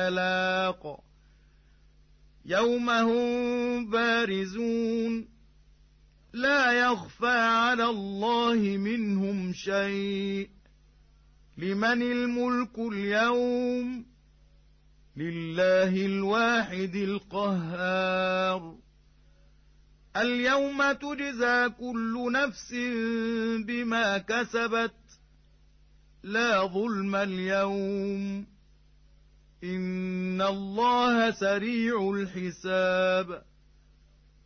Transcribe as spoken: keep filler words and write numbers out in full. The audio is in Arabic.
التلاق يوم هم بارزون لا يخفى على الله منهم شيء لمن الملك اليوم لله الواحد القهار اليوم تجزى كل نفس بما كسبت لا ظلم اليوم إن الله سريع الحساب